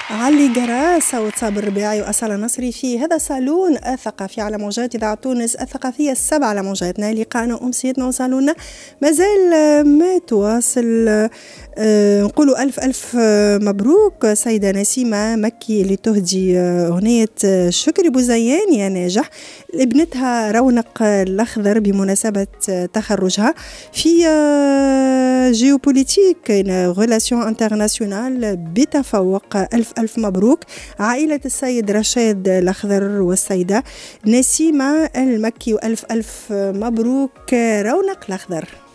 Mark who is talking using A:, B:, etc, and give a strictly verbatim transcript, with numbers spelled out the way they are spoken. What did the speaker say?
A: علي جراسة وصابر الرباعي وأصالة نصري في هذا صالون الثقافي على موجات إذاعة تونس الثقافية السبع على موجاتنا. لقاءنا أمسيتنا وصالوننا مازال ما تواصل. أه نقولوا ألف ألف مبروك سيدة نسيمة مكي اللي تهدي أغنية شكري بوزيان يا ناجح لابنتها رونق الأخضر بمناسبة تخرجها في جيوبوليتيك غولاسيون انترناسيونال بتفوق. ألف ألف مبروك عائلة السيد رشاد الأخضر والسيدة نسيمة المكي، وألف ألف مبروك رونق الأخضر.